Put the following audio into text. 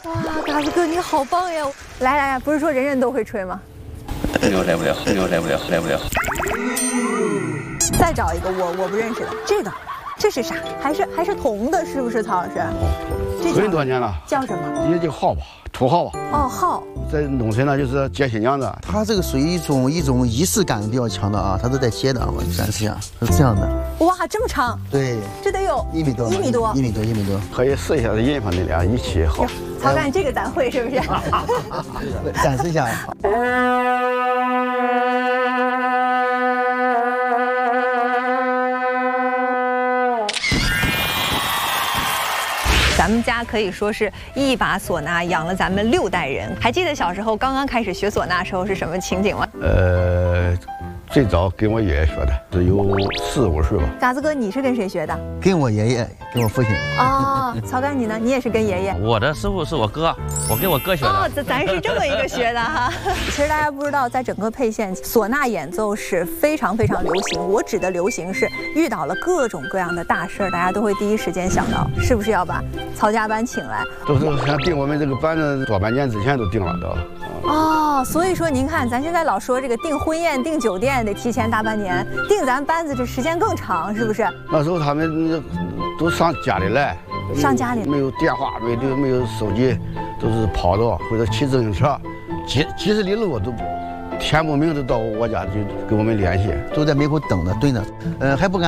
哇，嘎子哥你好棒呀！来，不是说人人都会吹吗？ 来不了。 再找一个我不认识的，这是啥？还是铜的，是不是曹老师？这很多年了。 叫什么？ 也叫号吧，土号吧。 哦，号。 在农村呢，就是接新娘子。 它这个属于一种仪式感比较强的啊，它是带接的啊，我展示一下，是这样的。 哇，这么长？ 对， 这得有 1米多。 可以试一下印上你俩一起号。 曹干，这个咱会是不是？ 展示一下。 咱们家可以说是一把唢呐养了咱们6代人。还记得小时候刚刚开始学唢呐时候是什么情景吗？ 最早跟我爷爷学的，只有4、5岁吧。 嘎子哥，你是跟谁学的？ 跟我爷爷，跟我父亲。 哦，曹干你呢？你也是跟爷爷？ 我的师傅是我哥，我跟我哥学的。 哦，咱是这么一个学的哈。其实大家不知道，在整个沛县，唢呐演奏是非常流行。我指的流行是遇到了各种各样的大事儿，大家都会第一时间想到，是不是要把曹家班请来？ 都是想定我们这个班子多半年之前都定了都。 哦，所以说您看，咱现在老说这个订婚宴、订酒店得提前大半年，订咱班子这时间更长，是不是？ 那时候他们都上家里来， 上家里没有电话，没有手机，都是跑着或者骑自行车，几十里路都天不明都到我家就跟我们联系， 都在门口等着蹲着，还不敢。